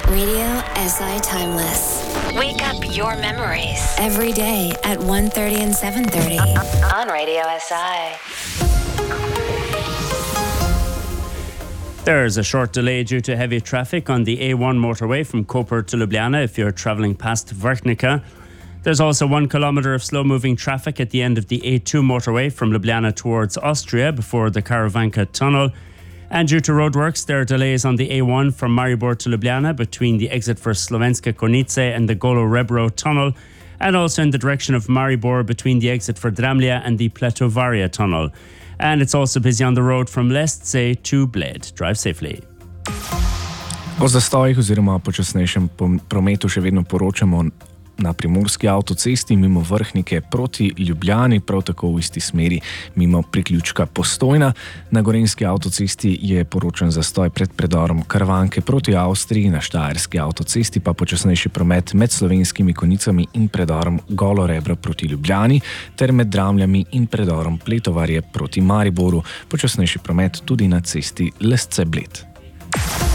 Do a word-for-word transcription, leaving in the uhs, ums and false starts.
Radio S I Timeless. Wake up your memories. Every day at one thirty and seven thirty. On Radio S I. There's a short delay due to heavy traffic on the A one motorway from Koper to Ljubljana if you're travelling past Vrhnica. There's also one kilometre of slow-moving traffic at the end of the A two motorway from Ljubljana towards Austria before the Karavanka tunnel. And due to roadworks, there are delays on the A one from Maribor to Ljubljana between the exit for Slovenska Konjice and the Golo-Rebro tunnel, and also in the direction of Maribor between the exit for Dramlja and the Pletovaria tunnel. And it's also busy on the road from Lestce to Bled. Drive safely. O zastojih oziroma počasnejšem prometu še vedno poročamo na primorski avtocesti mimo Vrhnike proti Ljubljani, prav tako v isti smeri mimo priključka Postojna. Na gorenjski avtocesti je poročen zastoj pred predorom Karavanke proti Avstriji, na štajerski avtocesti pa počasnejši promet med Slovenskimi Konjicami in predorom Golo Rebro proti Ljubljani ter med Dramljami in predorom Pletovarje proti Mariboru. Počasnejši promet tudi na cesti Lestce Bled.